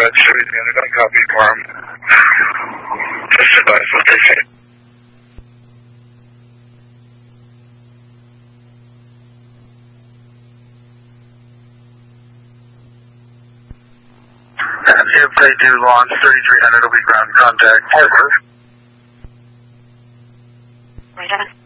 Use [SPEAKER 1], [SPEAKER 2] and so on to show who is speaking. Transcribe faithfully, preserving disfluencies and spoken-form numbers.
[SPEAKER 1] That's Louisiana. Got a copy for him. Just advise what they say. And if they do launch thirty-three hundred, it'll be ground contact. Harbor.
[SPEAKER 2] Right on.